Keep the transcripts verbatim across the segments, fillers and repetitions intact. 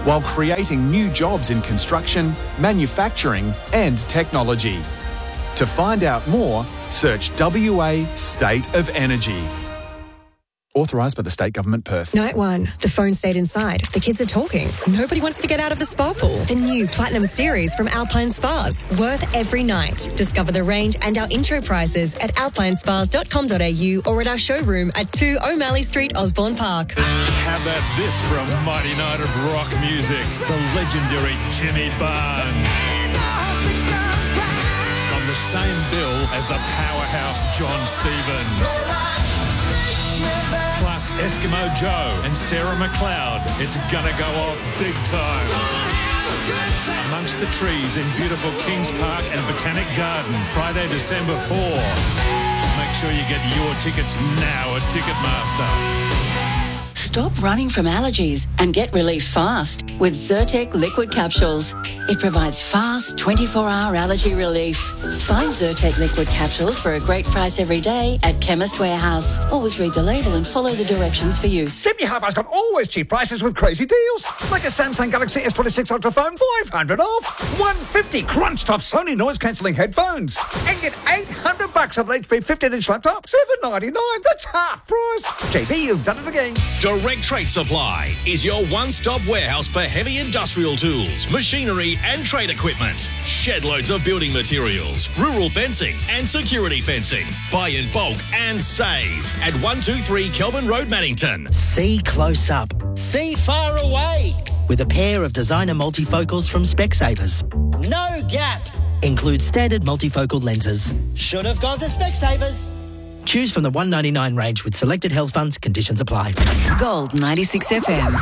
while creating new jobs in construction, manufacturing and technology. To find out more, search W A State of Energy. Authorised by the State Government, Perth. Night one. The phone stayed inside. The kids are talking. Nobody wants to get out of the spa pool. The new Platinum Series from Alpine Spas. Worth every night. Discover the range and our intro prices at alpine spas dot com dot a u or at our showroom at two O'Malley Street, Osborne Park. How about this from Mighty Night of Rock Music? The legendary Jimmy Barnes. On the same bill as the powerhouse John Stevens. Plus Eskimo Joe and Sarah McLeod. It's gonna go off big time. Amongst the trees in beautiful Kings Park and Botanic Garden, Friday, December fourth. Make sure you get your tickets now at Ticketmaster. Stop running from allergies and get relief fast with Zyrtec liquid capsules. It provides fast twenty-four hour allergy relief. Find Zyrtec liquid capsules for a great price every day at Chemist Warehouse. Always read the label and follow the directions for use. Sydney Hi-Fi's got always cheap prices with crazy deals. Like a Samsung Galaxy S twenty-six Ultra phone, five hundred off. one hundred fifty crunched off Sony noise-cancelling headphones. And get eight hundred bucks of an H P fifteen inch laptop, seven ninety-nine. That's half price. J B, you've done it again. Direct Trade Supply is your one-stop warehouse for heavy industrial tools, machinery and trade equipment. Shed loads of building materials, rural fencing and security fencing. Buy in bulk and save at one two three Kelvin Road, Mannington. See close up. See far away. With a pair of designer multifocals from Specsavers. No gap. Includes standard multifocal lenses. Should have gone to Specsavers. Choose from the one ninety-nine range with selected health funds. Conditions apply. Gold ninety-six F M.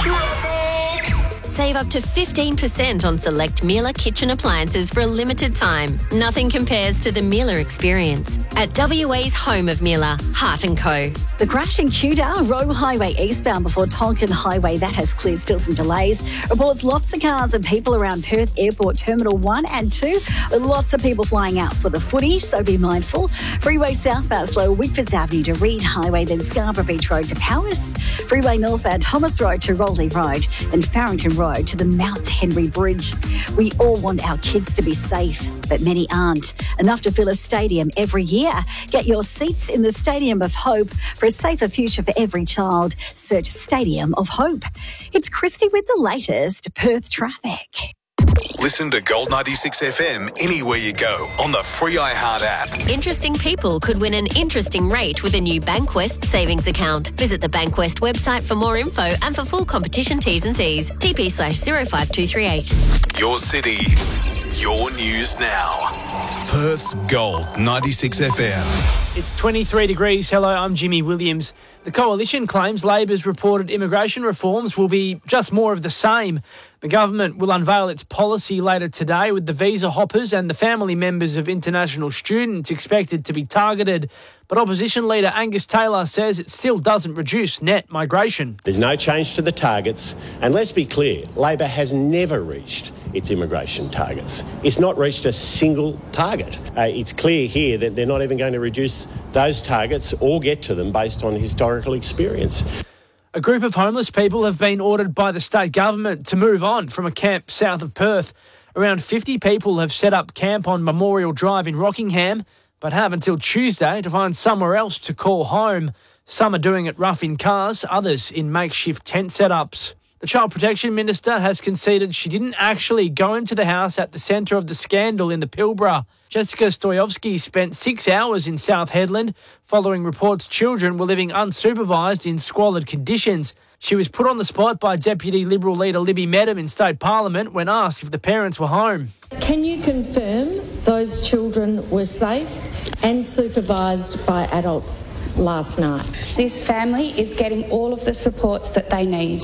Save up to fifteen percent on select Miele kitchen appliances for a limited time. Nothing compares to the Miele experience. At W A's home of Miele, Hart and Co. The crash in Kewdale, Roe Highway eastbound before Tonkin Highway, that has cleared, still some delays. Reports lots of cars and people around Perth Airport Terminal one and two. Lots of people flying out for the footy, so be mindful. Freeway southbound slow, Whitfords Avenue to Reed Highway, then Scarborough Beach Road to Powys. Freeway northbound Thomas Road to Rowley Road and Farrington Road to the Mount Henry Bridge. We all want our kids to be safe, but many aren't. Enough to fill a stadium every year. Get your seats in the Stadium of Hope for a safer future for every child. Search Stadium of Hope. It's Christy with the latest Perth traffic. Listen to Gold ninety-six F M anywhere you go on the free iHeart app. Interesting people could win an interesting rate with a new Bankwest savings account. Visit the Bankwest website for more info and for full competition T's and C's. T P slash zero five two three eight. Your city, your news now. Perth's Gold ninety-six F M. It's twenty-three degrees. Hello, I'm Jimmy Williams. The Coalition claims Labor's reported immigration reforms will be just more of the same. The government will unveil its policy later today, with the visa hoppers and the family members of international students expected to be targeted. But opposition leader Angus Taylor says it still doesn't reduce net migration. There's no change to the targets. And let's be clear, Labor has never reached its immigration targets. It's not reached a single target. Uh, it's clear here that they're not even going to reduce those targets or get to them based on historical experience. A group of homeless people have been ordered by the state government to move on from a camp south of Perth. Around fifty people have set up camp on Memorial Drive in Rockingham, but have until Tuesday to find somewhere else to call home. Some are doing it rough in cars, others in makeshift tent setups. The Child Protection Minister has conceded she didn't actually go into the house at the centre of the scandal in the Pilbara. Jessica Stoyovsky spent six hours in South Hedland following reports children were living unsupervised in squalid conditions. She was put on the spot by Deputy Liberal leader Libby Medham in State Parliament when asked if the parents were home. Can you confirm those children were safe and supervised by adults last night? This family is getting all of the supports that they need.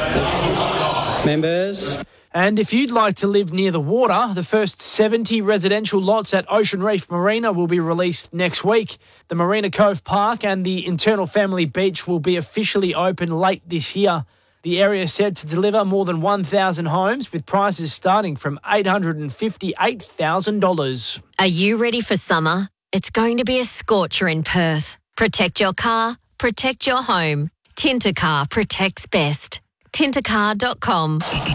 Members. And if you'd like to live near the water, the first seventy residential lots at Ocean Reef Marina will be released next week. The Marina Cove Park and the Internal Family Beach will be officially open late this year. The area is set to deliver more than one thousand homes, with prices starting from eight hundred fifty-eight thousand dollars. Are you ready for summer? It's going to be a scorcher in Perth. Protect your car, protect your home. Tintercar protects best. tintercar dot com.